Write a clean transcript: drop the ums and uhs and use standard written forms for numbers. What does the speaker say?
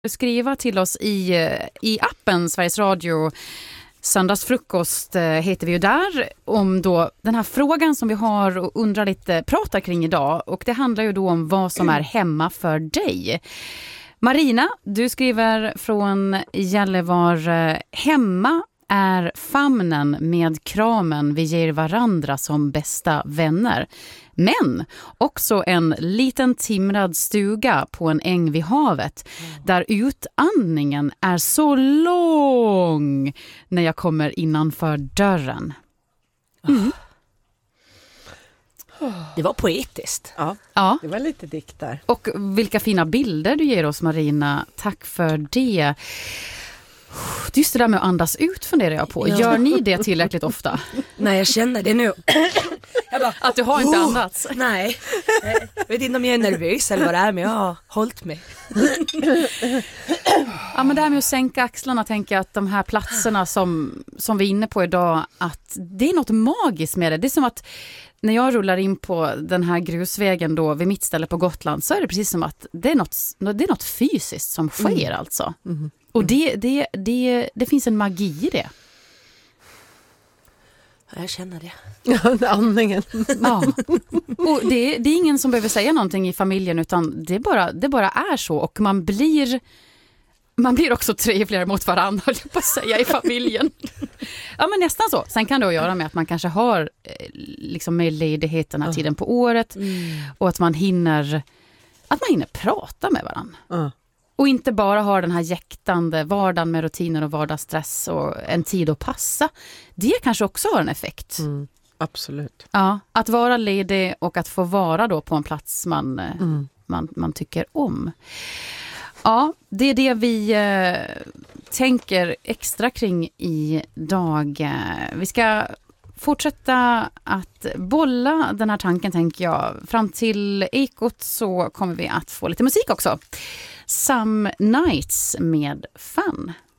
Skriva till oss i appen Sveriges Radio. Söndagsfrukost heter vi ju där, om då den här frågan som vi har och undrar lite, pratar kring idag. Och det handlar ju då om vad som är hemma för dig. Marina, du skriver från Gällivare: hemma är famnen med kramen vi ger varandra som bästa vänner. Men också en liten timrad stuga på en äng vid havet där utandningen är så lång när jag kommer innanför dörren. Mm. Det var poetiskt. Ja, det var lite dikt där. Och vilka fina bilder du ger oss, Marina. Tack för det. Just det där med att andas ut funderar jag på. Gör ni det tillräckligt ofta? Nej, jag känner det nu. Jag bara, att du har inte andats? Nej, jag vet inte om jag är nervös eller vad det är, men jag har hållit mig. Ja, men det här med att sänka axlarna, tänker jag att de här platserna som vi är inne på idag, att det är något magiskt med det. Det är som att när jag rullar in på den här grusvägen då vid mitt ställe på Gotland, så är det precis som att det är något fysiskt som sker alltså. Mm. Och det finns en magi i det. Jag känner det. Ja, andningen. Ja. Och det är ingen som behöver säga någonting i familjen, utan det bara är så. Och man blir också trevligare mot varandra, höll jag på att säga, i familjen. Ja, men nästan så. Sen kan det göra med att man kanske har liksom med ledighet den här tiden på året. Och att man hinner prata med varandra. Och inte bara ha den här jäktande vardagen med rutiner och vardagsstress och en tid att passa. Det kanske också har en effekt. Absolut. Ja, att vara ledig och att få vara då på en plats man tycker om. Ja, det är det vi tänker extra kring idag. Vi ska fortsätta att bolla den här tanken, tänker jag. Fram till Ekot så kommer vi att få lite musik också. Some Nights med Fun.